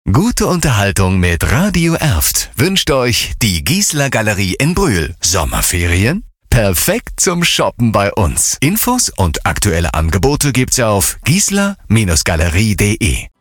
Gute Unterhaltung mit Radio Erft wünscht euch die Giesler Galerie in Brühl. Sommerferien? Perfekt zum Shoppen bei uns. Infos und aktuelle Angebote gibt's auf giesler-galerie.de.